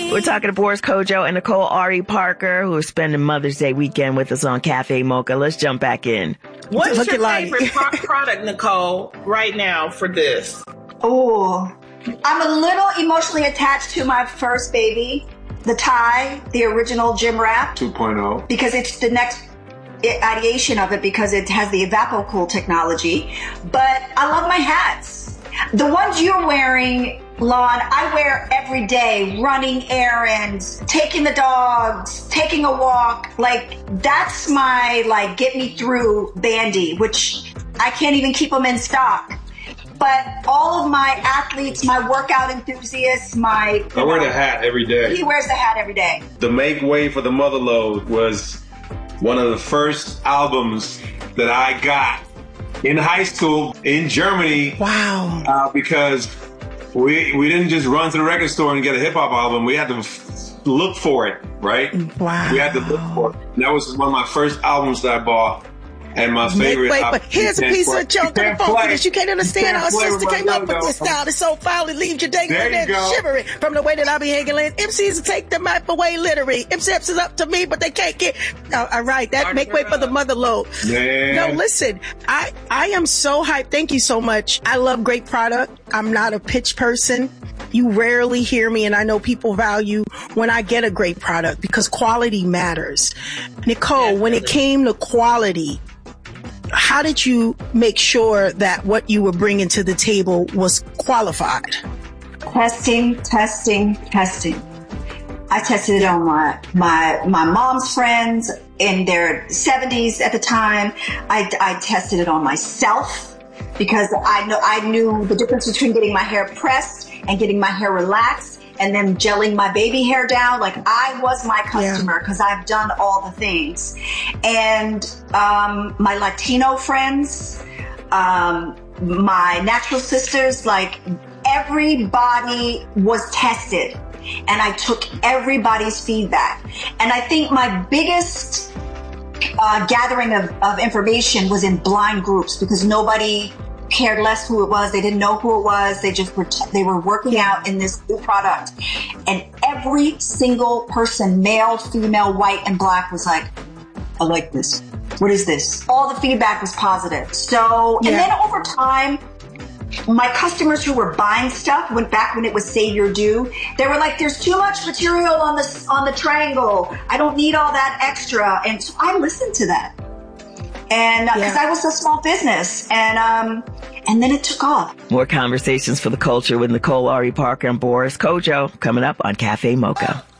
We're talking to Boris Kodjoe and Nicole Ari Parker, who are spending Mother's Day weekend with us on Cafe Mocha. Let's jump back in. What's your favorite product, Nicole, right now for this? Oh, I'm a little emotionally attached to my first baby, the Thai, the original gym wrap 2.0, because it's the next ideation of it because it has the EvapoCool technology. But I love my hats. The ones you're wearing, Lon, I wear every day, running errands, taking the dogs, taking a walk. Like, that's my, get me through bandy, which I can't even keep them in stock. But all of my athletes, my workout enthusiasts, I wear the hat every day. He wears the hat every day. The Make Way for the Motherload was one of the first albums that I got in high school in Germany. Wow. Because we didn't just run to the record store and get a hip hop album. We had to look for it, right? Wow. We had to look for it. And that was one of my first albums that I bought. And my favorite. Wait, but here's a piece of junk to the folks. You can't understand how sister came up with this style. It's so foul, it leaves you dangling and shivering from the way that I be hangling. MCs take the map away literally. MCs is up to me, but they can't get. All right, that make way for the mother load. No, listen, I am so hyped. Thank you so much. I love great product. I'm not a pitch person. You rarely hear me, and I know people value when I get a great product because quality matters. Nicole, when it came to quality, how did you make sure that what you were bringing to the table was qualified? Testing. I tested it on my mom's friends in their 70s at the time. I tested it on myself because I knew the difference between getting my hair pressed and getting my hair relaxed and then gelling my baby hair down. Like, I was my customer because I've done all the things. And my Latino friends, my natural sisters, like, everybody was tested. And I took everybody's feedback. And I think my biggest gathering of information was in blind groups because nobody cared less who it was. They didn't know who it was. They were working out in this new product. And every single person, male, female, white, and black, was like, I like this. What is this? All the feedback was positive. So, and then over time, my customers who were buying stuff when it was Save Your Due, they were like, there's too much material on the triangle. I don't need all that extra. And so I listened to that. And because I was a small business, and then it took off. More conversations for the culture with Nicole Ari Parker and Boris Kodjoe coming up on Cafe Mocha.